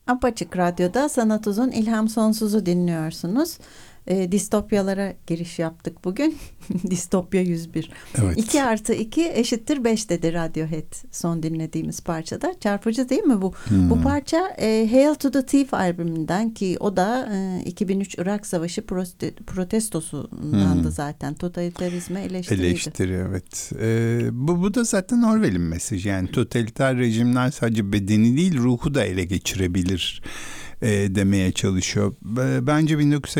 Apaçık Radyo'da Sanat Uzun İlham Sonsuz'u dinliyorsunuz. Distopyalara giriş yaptık bugün. Distopya 101. Evet. 2 artı 2 eşittir 5 dedi Radiohead son dinlediğimiz parçada. Çarpıcı değil mi bu? Bu parça Hail to the Thief albümünden, ki o da 2003 Irak Savaşı protestosundandı zaten. Totalitarizme eleştiriydi. Eleştiri, evet. Bu da zaten Orwell'in mesajı. Yani totaliter rejimler sadece bedeni değil ruhu da ele geçirebilir demeye çalışıyor. Bence